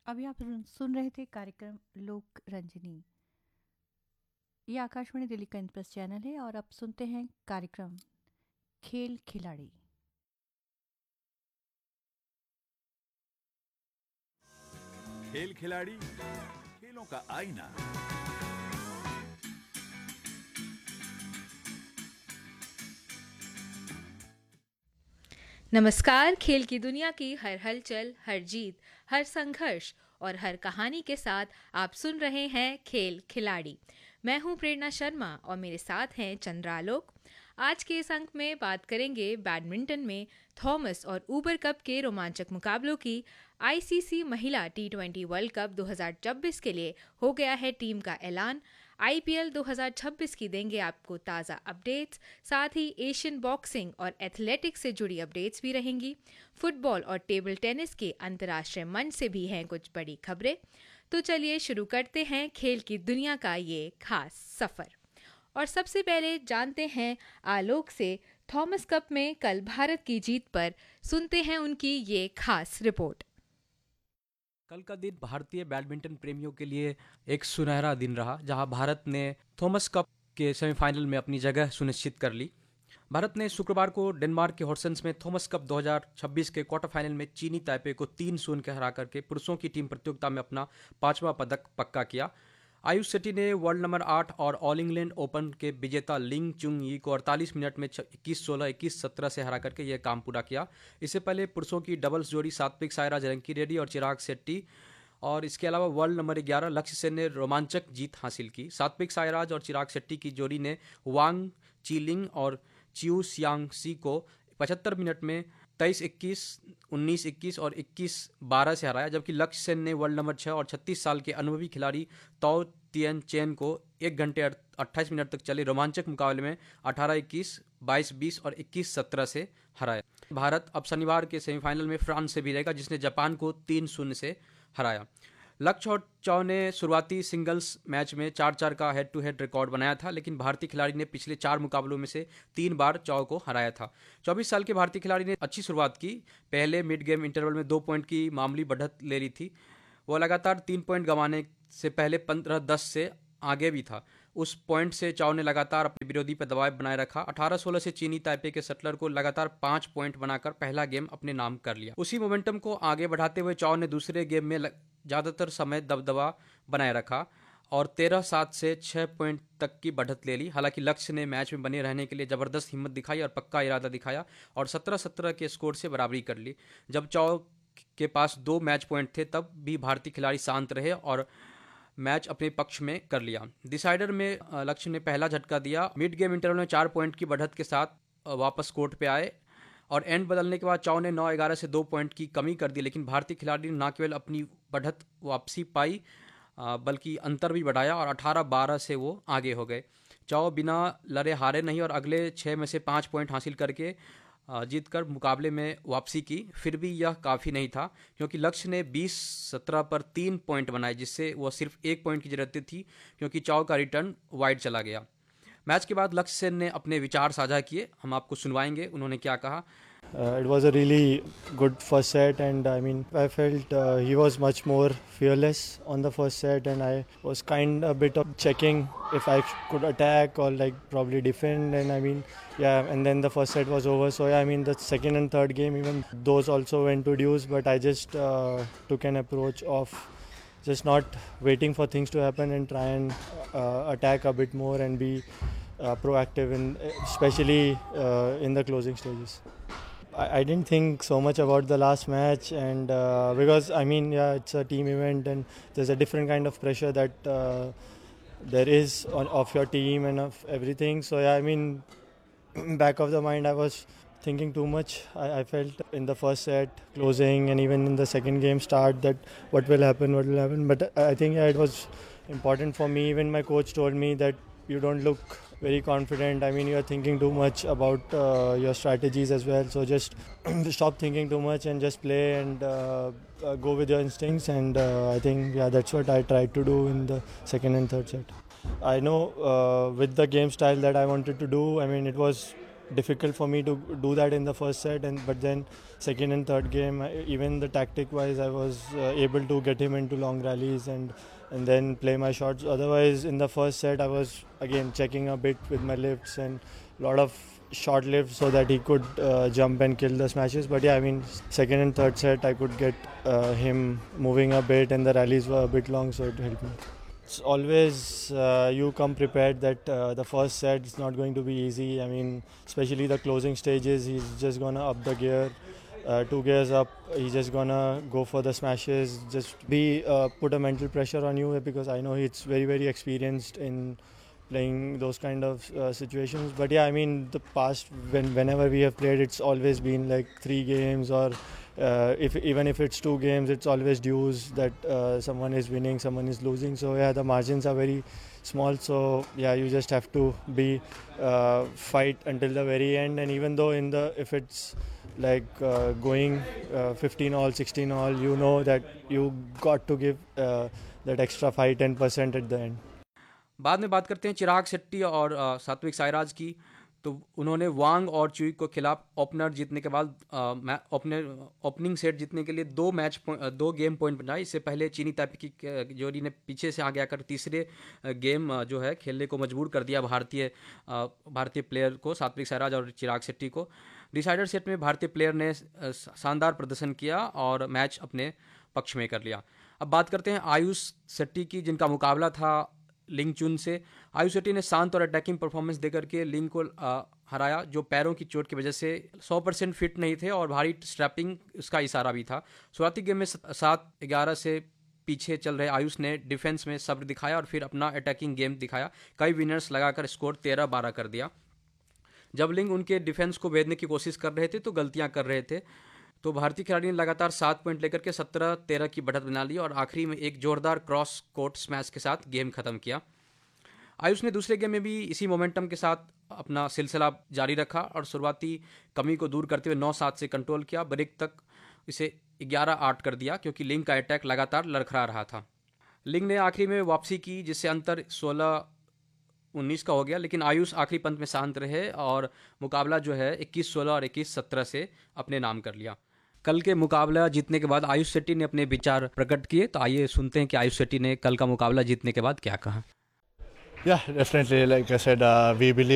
अभी आप सुन रहे थे कार्यक्रम लोक रंजनी। ये आकाशवाणी दिल्ली का इंप्रेस चैनल है और अब सुनते हैं कार्यक्रम खेल खिलाड़ी। खेल खिलाड़ी, खेलों का आईना। नमस्कार। खेल की दुनिया की हर हलचल, हर जीत, हर संघर्ष और हर कहानी के साथ आप सुन रहे हैं खेल खिलाड़ी। मैं हूं प्रेरणा शर्मा और मेरे साथ हैं चंद्रालोक। आज के इस अंक में बात करेंगे बैडमिंटन में थॉमस और ऊबर कप के रोमांचक मुकाबलों की। आईसीसी महिला टी20 वर्ल्ड कप 2026 के लिए हो गया है टीम का ऐलान। आईपीएल 2026 की देंगे आपको ताज़ा अपडेट्स। साथ ही एशियन बॉक्सिंग और एथलेटिक्स से जुड़ी अपडेट्स भी रहेंगी। फुटबॉल और टेबल टेनिस के अंतर्राष्ट्रीय मंच से भी हैं कुछ बड़ी खबरें। तो चलिए शुरू करते हैं खेल की दुनिया का ये खास सफ़र। और सबसे पहले जानते हैं आलोक से थॉमस कप में कल भारत की जीत पर। सुनते हैं उनकी ये खास रिपोर्ट। कल का दिन भारतीय बैडमिंटन प्रेमियों के लिए एक सुनहरा दिन रहा, जहां भारत ने थॉमस कप के सेमीफाइनल में अपनी जगह सुनिश्चित कर ली। भारत ने शुक्रवार को डेनमार्क के होर्सेंस में थॉमस कप 2026 के क्वार्टर फाइनल में चीनी ताइपे को 3-0 के हरा करके पुरुषों की टीम प्रतियोगिता में अपना 5वां पदक पक्का किया। आयुष शेट्टी ने वर्ल्ड नंबर 8 और ऑल इंग्लैंड ओपन के विजेता लिंग चुंग यी को 48 मिनट में 21-16, 21-17 से हरा करके यह काम पूरा किया। इससे पहले पुरुषों की डबल्स जोड़ी सात्विक साईराज रंकी रेड्डी और चिराग शेट्टी और इसके अलावा वर्ल्ड नंबर 11 लक्ष्य सेन ने रोमांचक जीत हासिल की। सात्विक साईराज और चिराग शेट्टी की जोड़ी ने वांग चीलिंग और चिऊ सियांगसी को 75 मिनट में 23-21, 19-21 और 21-12 से हराया, जबकि लक्ष्य सेन ने वर्ल्ड नंबर 6 और 36 साल के अनुभवी खिलाड़ी ताओ तियन चेन को 1 घंटे 28 मिनट तक चले रोमांचक मुकाबले में 18-21, 22-20 और 21-17 से हराया। भारत अब शनिवार के सेमीफाइनल में फ्रांस से भी रहेगा, जिसने जापान को 3-0 से हराया। लक्ष्य और चौ ने शुरुआती सिंगल्स मैच में 4-4 का हेड टू हेड रिकॉर्ड बनाया था, लेकिन भारतीय खिलाड़ी ने पिछले 4 मुकाबलों में से 3 बार चौ को हराया था। 24 साल के भारतीय खिलाड़ी ने अच्छी शुरुआत की। पहले मिड गेम इंटरवल में 2 पॉइंट की मामूली बढ़त ले ली थी। वो लगातार 3 पॉइंट गंवाने से पहले 15-10 से आगे भी था। उस पॉइंट से चाव ने लगातार अपने विरोधी पर दबाव बनाए रखा। 18-16 से चीनी ताइपे के शटलर को लगातार 5 पॉइंट बनाकर पहला गेम अपने नाम कर लिया। उसी मोमेंटम को आगे बढ़ाते हुए चाव ने दूसरे गेम में ज़्यादातर समय दबदबा बनाए रखा और 13-7 से 6 पॉइंट तक की बढ़त ले ली। हालांकि लक्ष्य ने मैच में बने रहने के लिए ज़बरदस्त हिम्मत दिखाई और पक्का इरादा दिखाया और 17-17 के स्कोर से बराबरी कर ली। जब चाव के पास 2 मैच पॉइंट थे, तब भी भारतीय खिलाड़ी शांत रहे और मैच अपने पक्ष में कर लिया। डिसाइडर में लक्ष्य ने पहला झटका दिया। मिड गेम इंटरवल में 4 पॉइंट की बढ़त के साथ वापस कोर्ट पे आए और एंड बदलने के बाद चाव ने 9-11 से 2 पॉइंट की कमी कर दी, लेकिन भारतीय खिलाड़ी ने न केवल अपनी बढ़त वापसी पाई बल्कि अंतर भी बढ़ाया और 18-12 से वो आगे हो गए। चाव बिना लड़े हारे नहीं और अगले 6 में से 5 पॉइंट हासिल करके जीतकर मुकाबले में वापसी की। फिर भी यह काफ़ी नहीं था, क्योंकि लक्ष्य ने 20-17 पर 3 पॉइंट बनाए, जिससे वह सिर्फ 1 पॉइंट की जरूरत थी, क्योंकि चाव का रिटर्न वाइड चला गया। मैच के बाद लक्ष्य सेन ने अपने विचार साझा किए, हम आपको सुनवाएंगे उन्होंने क्या कहा। It was a really good first set, and I mean, I felt he was much more fearless on the first set, and I was a bit of checking if I could attack or like probably defend, and I mean, yeah, and then the first set was over. So yeah, I mean, the second and third game, even those also went to deuce, but I just took an approach of just not waiting for things to happen and try and attack a bit more and be proactive, especially in the closing stages. I didn't think so much about the last match, and because I mean, yeah, it's a team event and there's a different kind of pressure that there is of your team and of everything. So yeah, I mean, back of the mind I was thinking too much. I felt in the first set closing and even in the second game start that what will happen, but I think yeah, it was important for me. Even my coach told me that you don't look very confident. I mean, you're thinking too much about your strategies as well. So just stop thinking too much and just play and go with your instincts. And I think, yeah, that's what I tried to do in the second and third set. I know with the game style that I wanted to do, I mean, it was difficult for me to do that in the first set, but then second and third game, even the tactic wise, I was able to get him into long rallies and then play my shots. Otherwise, in the first set, I was again checking a bit with my lifts and a lot of short lifts so that he could jump and kill the smashes. But yeah, I mean, second and third set, I could get him moving a bit, and the rallies were a bit long, so it helped me. It's always you come prepared that the first set is not going to be easy. I mean, especially the closing stages, he's just gonna up the gear. 2 gears up, he's just gonna go for the smashes, just put a mental pressure on you, because I know he's very, very experienced in playing those kind of situations. But yeah, I mean, the past, whenever we have played, it's always been like 3 games, or even if it's 2 games, it's always dues that someone is winning, someone is losing. So yeah, the margins are very small, so yeah, you just have to fight until the very end. And even though if it's like going 15 all, 16 all, you know that you got to give that extra 5-10% at the end. बाद में बात करते हैं चिराग शेट्टी और सात्विक साईराज की। तो उन्होंने वांग और चुई को खिलाफ ओपनर जीतने के बाद ओपनिंग सेट जीतने के लिए 2 गेम पॉइंट बनाए। इससे पहले चीनी ताइपे की जोड़ी ने पीछे से आगे आकर तीसरे गेम जो है खेलने को मजबूर कर दिया भारतीय प्लेयर को, सात्विक साईराज और चिराग शेट्टी को। डिसाइडर सेट में भारतीय प्लेयर ने शानदार प्रदर्शन किया और मैच अपने पक्ष में कर लिया। अब बात करते हैं आयुष शेट्टी की, जिनका मुकाबला था लिंग चुन से। आयुष शेट्टी ने शांत और अटैकिंग परफॉर्मेंस देकर के लिंग को हराया, जो पैरों की चोट की वजह से 100% फिट नहीं थे और भारी स्ट्रैपिंग उसका इशारा भी था। शुरुआती गेम में 7-11 से पीछे चल रहे आयुष ने डिफेंस में सब्र दिखाया और फिर अपना अटैकिंग गेम दिखाया। कई विनर्स लगाकर स्कोर 13-12 कर दिया। जब लिंग उनके डिफेंस को भेदने की कोशिश कर रहे थे तो गलतियां कर रहे थे, तो भारतीय खिलाड़ी ने लगातार 7 पॉइंट लेकर के 17-13 की बढ़त बना ली और आखिरी में एक जोरदार क्रॉस कोर्ट स्मैश के साथ गेम खत्म किया। आयुष ने दूसरे गेम में भी इसी मोमेंटम के साथ अपना सिलसिला जारी रखा और शुरुआती कमी को दूर करते हुए 9-7 से कंट्रोल किया। ब्रेक तक इसे 11-8 कर दिया, क्योंकि लिंग का अटैक लगातार लड़खड़ा रहा था। लिंग ने आखिरी में वापसी की, जिससे अंतर 16-19 का हो गया, लेकिन आयुष आखिरी पंत में शांत रहे और मुकाबला जो है 21-16 और 21-17 से अपने नाम कर लिया। कल के मुकाबला जीतने के बाद आयुष शेट्टी ने अपने विचार प्रकट किए, तो आइए सुनते हैं कि आयुष शेट्टी ने कल का मुकाबला जीतने के बाद क्या कहा। Yeah, definitely. Like I said, we believe